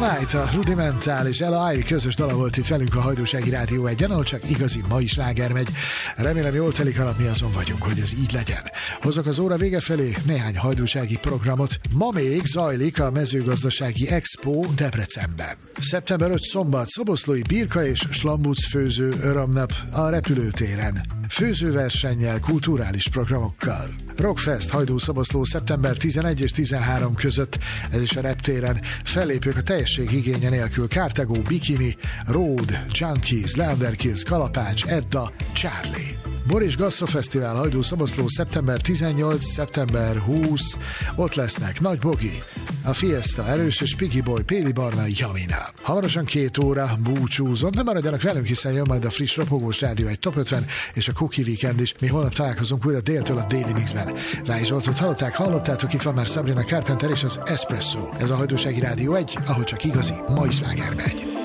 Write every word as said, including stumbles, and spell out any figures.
Tonight, a Rudimental és Ella Ivy közös dala volt itt velünk a Hajdúsági Rádió egyen, ahol csak igazi mai sláger megy. Remélem jól telik alatt, mi azon vagyunk, hogy ez így legyen. Hozok az óra vége felé néhány hajdúsági programot. Ma még zajlik a mezőgazdasági Expo Debrecenben. szeptember ötödike szombat, szoboszlói birka és slambuc főző örömnap a repülőtéren. Főzőversennyel, kulturális programokkal. Rockfest Hajdú-Szoboszló szeptember tizenegy és tizenhárom között, ez is a reptéren. Fellépők a teljesség igénye nélkül: Kártegó, Bikini, Road, Junkies, Leander Kills, Kalapács, Edda, Charlie. Boris Gasztrofesztivál Hajdú-Szoboszló szeptember tizennyolc, szeptember húsz, ott lesznek Nagy Bogi, a Fiesta, Erős és Piggy Boy, Péli Barna, Jamina. Hamarosan két óra búcsúzom, nem maradjanak velünk, hiszen jön majd a friss Ropogós Rádió egy top ötven és a Cookie Weekend is. Mi holnap találkozunk újra déltől a Daily Mixben. Lány Zsoltot hallották, hallottátok, itt van már Sabrina Carpenter és az Espresso. Ez a Hajdúsági Rádió egy, ahol csak igazi mai sláger megy.